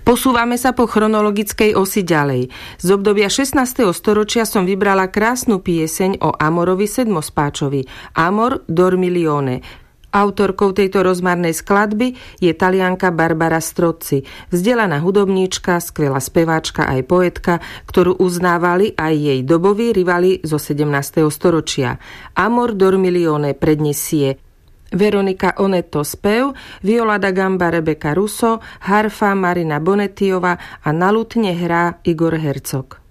Posúvame sa po chronologickej osi ďalej. Z obdobia 16. storočia som vybrala krásnu pieseň o Amorovi sedmospáčovi, Amor dormiglione. Autorkou tejto rozmarnej skladby je Talianka Barbara Strozzi, vzdelaná hudobníčka, skvelá speváčka aj poetka, ktorú uznávali aj jej doboví rivali zo 17. storočia. Amor dormiglione predniesie Veronika Onetto spev, Viola da Gamba Rebecca Russo, harfa Marina Bonettiova a na lutne hrá Igor Hercog.